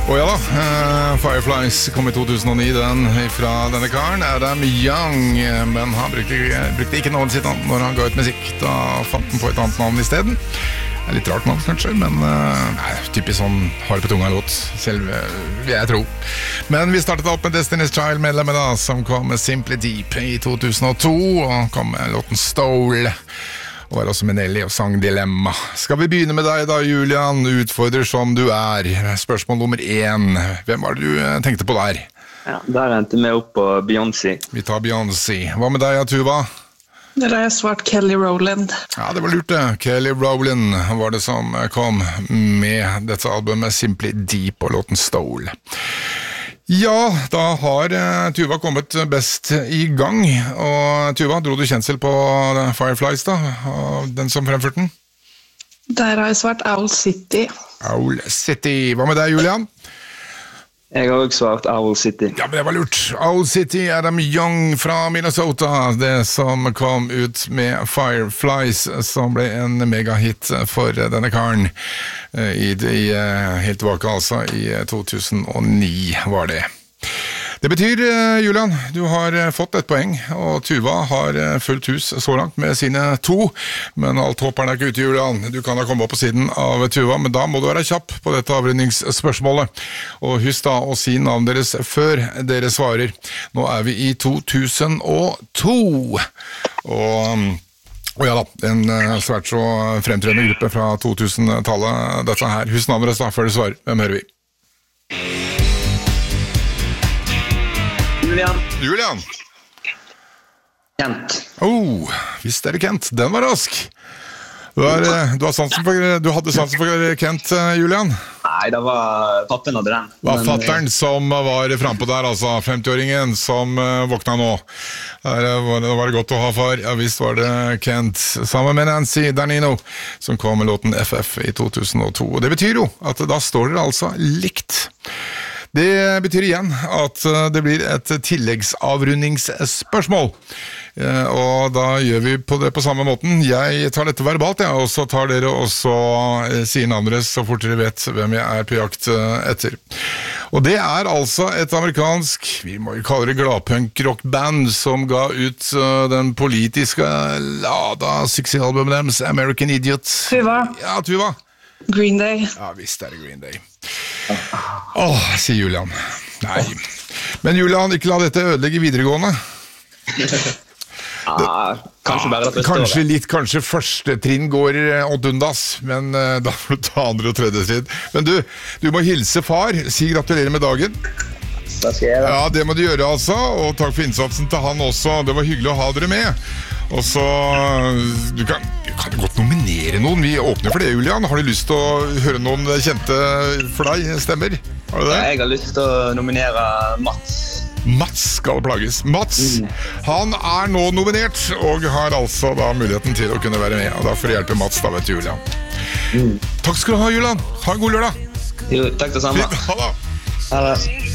Og ja da, Fireflies kom i 2009, den fra denne karen, Adam Young, men han brukte ikke navnet sitt når han ga ut musikk, da fant han på et annet navn i stedet. Det litt rart navn kanskje, men typisk sånn har på tunga låt, selv vil jeg tro. Men vi startet opp med Destiny's Child-medlemmet da, som kom med Simply Deep i 2002, og kom med låten Stole. Og var også med Nelly og sang Dilemma. Skal vi begynne med deg da, Julian? Utfordrer som du er. Spørsmål nummer 1. Hvem var det du tenkte på der? Ja, der endte vi opp på Beyoncé. Vi tar Beyoncé. Hva med deg, Tuva? Der har jeg svart Kelly Rowland. Ja, det var lurt det. Kelly Rowland var det som kom med dette albumet Simply Deep og låten Stole. Ja, da har Tuva kommet best i gang. Og Tuva, dro du kjensel på Fireflies da? Den som fremførte den? Der har jeg svart Owl City. Owl City. Hva med deg, Julian? Jeg har også svart Owl City. Ja, men det var lurt. Owl City, Adam Young fra Minnesota. Det som kom ut med Fireflies, som ble en megahit for denne karen. Helt tilbake altså, i 2009 var det. Det betyr, Julian, du har fått et poeng, og Tuva har fullt hus så langt med sine 2, men alt håper er ikke ute, Julian. Du kan da komme opp på siden av Tuva, men da må du være kjapp på dette avrundingsspørsmålet. Og husk da å si navn deres før dere svarer. Nå er vi i 2002, og ja da, en svært så fremtredende gruppe fra 2000-tallet, dette her. Husk navnet deres da, før dere svarer. Hvem hører vi? Julian. Kent. Visst er det Kent. Den var rask. Du hadde sansen for Kent, Julian? Nei, det var pappen hadde den. Det var fatteren som var frempå der, altså 50-åringen som våkna nå. Det var godt å ha far. Ja, visst var det Kent, sammen med Nancy Danino, som kom med låten FF i 2002. Og det betyr jo at da står dere altså likt. Det betyr igjen at det blir et tilleggsavrundingsspørsmål. Og da gjør vi det på samme måten. Jeg tar dette verbalt, og så tar dere også sier navnet deres så fort dere vet hvem jeg er på jakt etter. Og det er altså et amerikansk, vi må jo kalle det gladpunk-rockband, som ga ut den politiske lada suksessalbumet deres, American Idiot. Tuva. Ja, Tuva. Green Day. Ja, visst er det Green Day. Sier Julian. Nei. Men Julian, ikke la dette ødelegge videregående. Kanskje bare at det står det. Kanskje første trinn går åt undas, men da får du ta andre og tredje trinn. Men du må hilse far, si gratulerer med dagen. Det skal jeg gjøre. Ja, det må du gjøre altså, og takk for innsatsen til han også. Det var hyggelig å ha dere med. Og så, du kan godt nominere noen. Vi åpner for det, Julian. Har du lyst til å høre noen kjente for deg stemmer? Har du det? Jeg har lyst til å nominere Mats. Mats skal plages. Mats, han er nå nominert, og har altså da muligheten til å kunne være med. Og da får du hjelpe Mats da, vet du, Julian. Takk skal du ha, Julian. Ha en god lørdag. Jo, takk det samme. Ha det. Ha det.